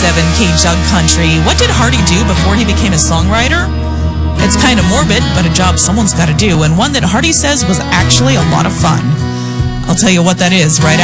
KJUG Country. What did Hardy do before he became a songwriter? It's kind of morbid, but a job someone's got to do, and one that Hardy says was actually a lot of fun. I'll tell you what that is right